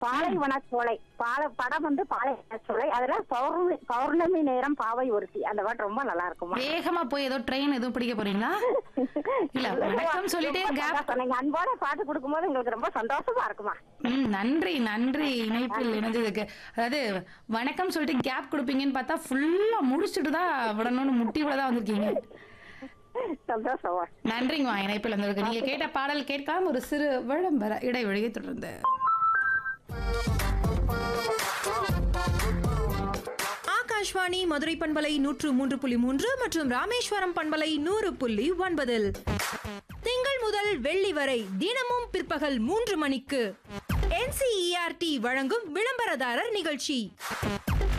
பாலைவனச்சோலை படம் வந்து பாலைவனச்சோலை. அதுல பௌர்ணமி நேரம் பாவை ஒருத்தி அந்த பாட்டு ரொம்ப நல்லா இருக்குமா. வேகமா போய் ஏதோ ட்ரெயின் எதுவும் பிடிக்க போறீங்களா? இல்ல வணக்கம் சொல்லிட்டே கேப். நீங்க அன்போட பாட்டு கொடுக்கும்போது உங்களுக்கு ரொம்ப சந்தோஷமா இருக்குமா. நன்றி நன்றி இணைப்பில் இணைஞ்சதுக்கு. அதாவது வணக்கம் சொல்லிட்டு கேப் கொடுப்பீங்கன்னு பார்த்தா ஃபுல்லா முடிச்சுட்டு தான் விடணும்னு முட்டிவிட தான் வந்திருக்கீங்க. சந்தோஷமா. நன்றிங்கம்மா இணைப்பில் வந்திருக்கு. நீங்க கேட்ட பாடல் கேட்காம ஒரு சிறு விளம்பர இடைவெளியை தொடர்ந்து. ஆகாஷ்வாணி மதுரை பண்பலை 103.3 மற்றும் ராமேஸ்வரம் பண்பலை 100.9 திங்கள் முதல் வெள்ளி வரை தினமும் பிற்பகல் 3 மணிக்கு NCERT வழங்கும் விளம்பரதாரர் நிகழ்ச்சி.